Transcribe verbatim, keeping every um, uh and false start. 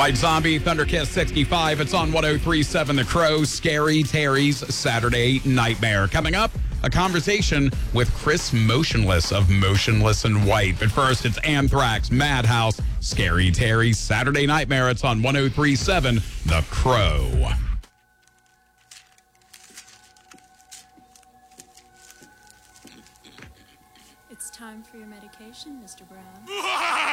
White Zombie, Thunderkiss sixty-five. It's on one oh three point seven The Crow, Scary Terry's Saturday Nightmare. Coming up, a conversation with Chris Motionless of Motionless in White. But first, it's Anthrax, Madhouse, Scary Terry's Saturday Nightmare. It's on one oh three point seven The Crow. It's time for your medication, Mister Brown.